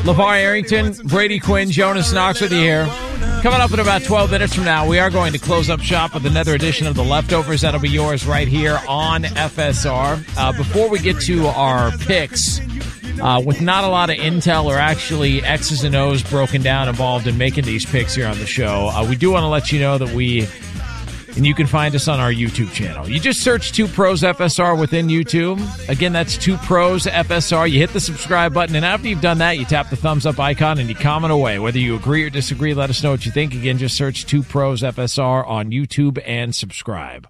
LeVar Arrington, Brady Quinn, Jonas Knox with you here. Coming up in about 12 minutes from now, we are going to close up shop with another edition of The Leftovers. That'll be yours right here on FSR. Before we get to our picks, with not a lot of intel or actually X's and O's broken down involved in making these picks here on the show, we do want to let you know that and you can find us on our YouTube channel. You just search 2 Pros FSR within YouTube. Again, that's 2 Pros FSR. You hit the subscribe button, and after you've done that, you tap the thumbs up icon and you comment away. Whether you agree or disagree, let us know what you think. Again, just search 2 Pros FSR on YouTube and subscribe.